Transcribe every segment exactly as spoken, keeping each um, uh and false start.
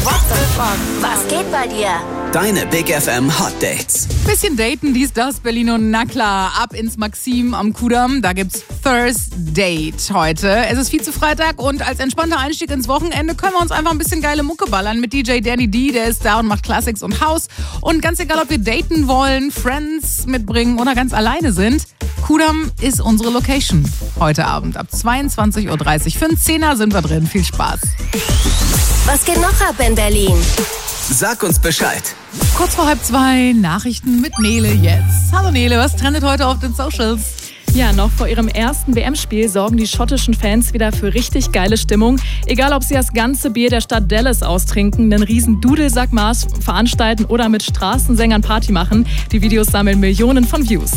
What the fuck? Was geht bei dir? Deine Big F M Hot Dates. Bisschen daten, dies, das, Berlin und na klar, ab ins Maxim am Kudamm. Da gibt's First Date heute. Es ist Vize-Freitag und als entspannter Einstieg ins Wochenende können wir uns einfach ein bisschen geile Mucke ballern mit D J Danny D. Der ist da und macht Classics und House. Und ganz egal, ob wir daten wollen, Friends mitbringen oder ganz alleine sind, Kudamm ist unsere Location. Heute Abend ab zweiundzwanzig Uhr dreißig. Für einen Zehner sind wir drin. Viel Spaß. Was geht noch ab in Berlin? Sag uns Bescheid. Kurz vor halb zwei, Nachrichten mit Nele jetzt. Hallo Nele, was trendet heute auf den Socials? Ja, noch vor ihrem ersten W M-Spiel sorgen die schottischen Fans wieder für richtig geile Stimmung. Egal, ob sie das ganze Bier der Stadt Dallas austrinken, einen riesen Dudelsackmarsch veranstalten oder mit Straßensängern Party machen. Die Videos sammeln Millionen von Views.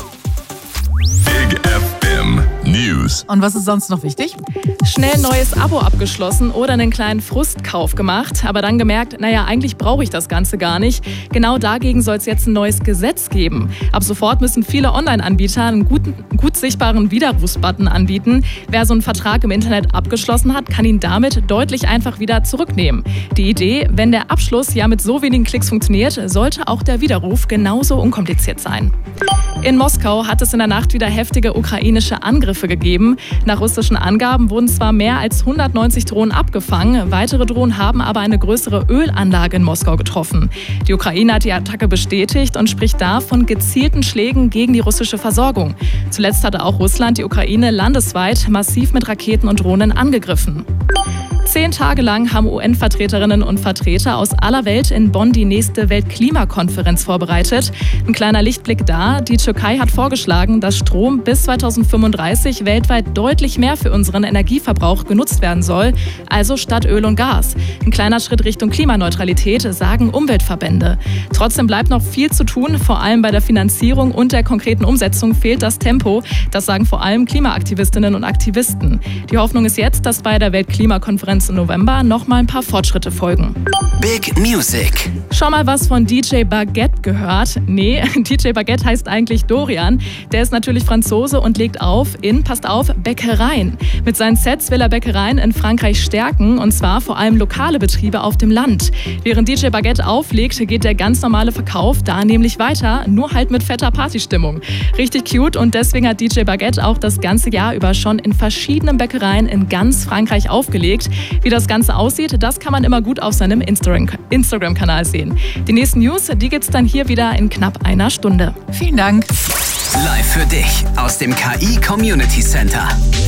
Big F M News. Und was ist sonst noch wichtig? Schnell ein neues Abo abgeschlossen oder einen kleinen Frustkauf gemacht, aber dann gemerkt, naja, eigentlich brauche ich das Ganze gar nicht. Genau dagegen soll es jetzt ein neues Gesetz geben. Ab sofort müssen viele Online-Anbieter einen guten, gut sichtbaren Widerrufsbutton anbieten. Wer so einen Vertrag im Internet abgeschlossen hat, kann ihn damit deutlich einfach wieder zurücknehmen. Die Idee, wenn der Abschluss ja mit so wenigen Klicks funktioniert, sollte auch der Widerruf genauso unkompliziert sein. In Moskau hat es in der Nacht wieder heftige ukrainische Angriffe gegeben. Nach russischen Angaben wurden zwar mehr als hundertneunzig Drohnen abgefangen, weitere Drohnen haben aber eine größere Ölanlage in Moskau getroffen. Die Ukraine hat die Attacke bestätigt und spricht da von gezielten Schlägen gegen die russische Versorgung. Zuletzt hatte auch Russland die Ukraine landesweit massiv mit Raketen und Drohnen angegriffen. Zehn Tage lang haben U N-Vertreterinnen und Vertreter aus aller Welt in Bonn die nächste Weltklimakonferenz vorbereitet. Ein kleiner Lichtblick da. Die Türkei hat vorgeschlagen, dass Strom bis zweitausendfünfunddreißig weltweit deutlich mehr für unseren Energieverbrauch genutzt werden soll, also statt Öl und Gas. Ein kleiner Schritt Richtung Klimaneutralität, sagen Umweltverbände. Trotzdem bleibt noch viel zu tun. Vor allem bei der Finanzierung und der konkreten Umsetzung fehlt das Tempo. Das sagen vor allem Klimaaktivistinnen und Aktivisten. Die Hoffnung ist jetzt, dass bei der Weltklimakonferenz im November noch mal ein paar Fortschritte folgen. Big Music. Schon mal was von D J Baguette gehört? Nee, D J Baguette heißt eigentlich Dorian. Der ist natürlich Franzose und legt auf in, passt auf, Bäckereien. Mit seinen Sets will er Bäckereien in Frankreich stärken und zwar vor allem lokale Betriebe auf dem Land. Während D J Baguette auflegt, geht der ganz normale Verkauf da nämlich weiter, nur halt mit fetter Partystimmung. Richtig cute und deswegen hat D J Baguette auch das ganze Jahr über schon in verschiedenen Bäckereien in ganz Frankreich aufgelegt. Wie das Ganze aussieht, das kann man immer gut auf seinem Instagram-Kanal sehen. Die nächsten News, die gibt's dann hier wieder in knapp einer Stunde. Vielen Dank. Live für dich aus dem K I Community Center.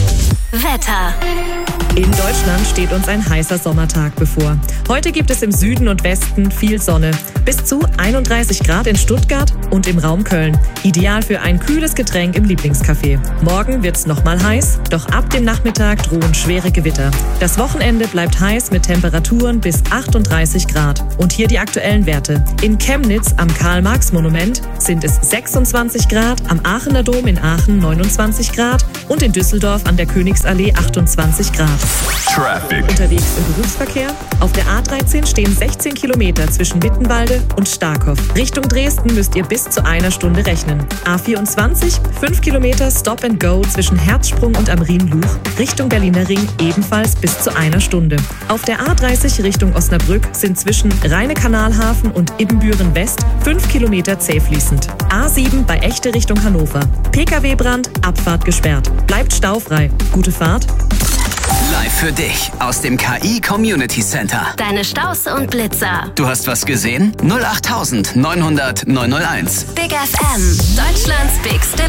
Wetter. In Deutschland steht uns ein heißer Sommertag bevor. Heute gibt es im Süden und Westen viel Sonne. Bis zu einunddreißig Grad in Stuttgart und im Raum Köln. Ideal für ein kühles Getränk im Lieblingscafé. Morgen wird's nochmal heiß, doch ab dem Nachmittag drohen schwere Gewitter. Das Wochenende bleibt heiß mit Temperaturen bis achtunddreißig Grad. Und hier die aktuellen Werte. In Chemnitz am Karl-Marx-Monument sind es sechsundzwanzig Grad, am Aachener Dom in Aachen neunundzwanzig Grad und in Düsseldorf an der Königsallee achtundzwanzig Grad. Traffic. Unterwegs im Berufsverkehr. Auf der A dreizehn stehen sechzehn Kilometer zwischen Wittenwalde und Starkopf. Richtung Dresden müsst ihr bis zu einer Stunde rechnen. A vierundzwanzig, fünf Kilometer Stop and Go zwischen Herzsprung und am Rhin-Luch. Richtung Berliner Ring ebenfalls bis zu einer Stunde. Auf der A dreißig Richtung Osnabrück sind zwischen Rheine-Kanalhafen und Ibbenbüren West fünf Kilometer zäh fließend. A sieben bei Echte Richtung Hannover. P K W-Brand, Abfahrt gesperrt. Bleibt staufrei. Gute Fahrt. Live für dich aus dem K I Community Center. Deine Staus und Blitzer. Du hast was gesehen? null acht neunhundert neunhundert neunhunderteins. Big F M. Deutschlands bigste